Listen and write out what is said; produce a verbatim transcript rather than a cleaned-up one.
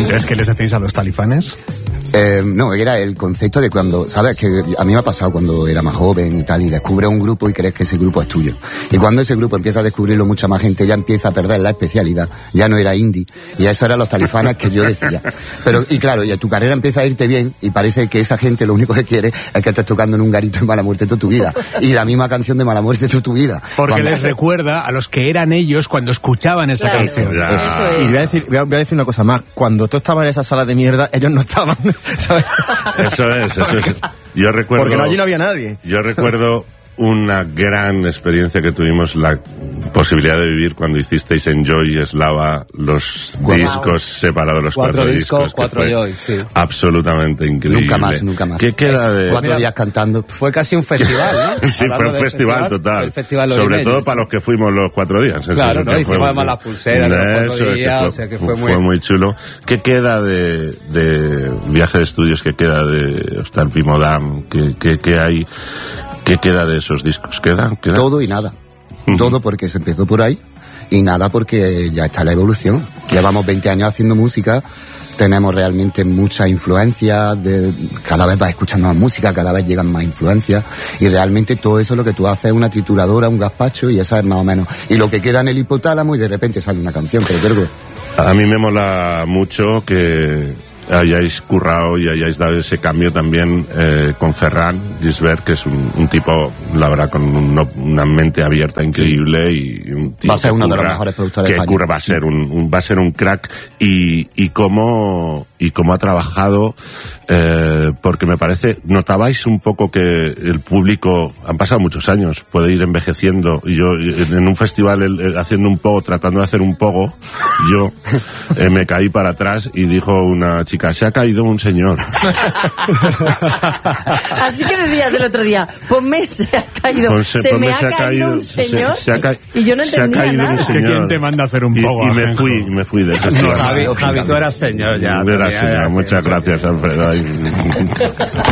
Entonces, ¿qué les decís a los talifanes? Eh, no, era el concepto de cuando, ¿sabes? Que a mí me ha pasado cuando era más joven y tal, y descubres un grupo y crees que ese grupo es tuyo. Y cuando ese grupo empieza a descubrirlo mucha más gente, ya empieza a perder la especialidad, ya no era indie, y eso eran los talifanes que yo decía. Pero, y claro, y tu carrera empieza a irte bien, y parece que esa gente lo único que quiere es que estés tocando en un garito en Mala Muerte toda tu vida. Y la misma canción de Mala Muerte toda tu vida. Porque cuando... les recuerda a los que eran ellos cuando escuchaban esa claro, canción. eso, eso es. Y voy a, decir, voy, a, voy a decir una cosa más. Cuando tú estabas en esa sala de mierda, ellos no estaban, ¿sabes? Eso es, eso es. Yo recuerdo... Porque allí no había nadie. Yo recuerdo una gran experiencia que tuvimos, la posibilidad de vivir cuando hicisteis en Joy Eslava los wow. discos separados, los cuatro, cuatro discos. discos cuatro Joy, sí. Absolutamente increíble. Nunca más, nunca más. ¿Qué queda es, de...? Cuatro días cantando. Fue casi un festival, ¿no? Sí, fue un festival, festival total. El festival Sobre Orimelli, todo sí. para los que fuimos los cuatro días. Claro, ¿no? Hicimos además las pulseras de los cuatro días, fue, o sea que fue, fue muy... muy chulo. ¿Qué queda de, de Viaje de Estudios? ¿Qué queda de Hostal Pimodam? ¿Qué, qué, qué hay? ¿Qué queda de esos discos? ¿Queda? ¿Queda? Todo y nada. Uh-huh. Todo porque se empezó por ahí y nada porque ya está la evolución. Llevamos veinte años haciendo música, tenemos realmente mucha influencia, de, cada vez vas escuchando más música, cada vez llegan más influencias y realmente todo eso lo que tú haces es una trituradora, un gazpacho y esa es más o menos. Y lo que queda en el hipotálamo y de repente sale una canción, pero creo que... A mí me mola mucho que hayáis currado y hayáis dado ese cambio también eh, con Ferran Gisbert, que es un, un tipo, la verdad, con un, una mente abierta increíble, sí. Y un tipo va a ser uno curra, de los mejores productores que de España. Curra, va a ser un, un va a ser un crack y y cómo y cómo ha trabajado, eh, porque me parece, notabais un poco que el público, han pasado muchos años, puede ir envejeciendo, y yo en un festival el, el, haciendo un pogo, tratando de hacer un pogo, yo eh, me caí para atrás y dijo una chica, se ha caído un señor. Así que decías el otro día, ponme, se ha caído, Ponse, se ponme, me ha, se ha caído, caído un señor, se, se ha ca- y yo no entendía nada. Es que quién te manda a hacer un pogo. Y, y me fui, me fui del festival. No, Javi, Javi, tú eras señor ya. Era señor, muchas gracias, Alfredo.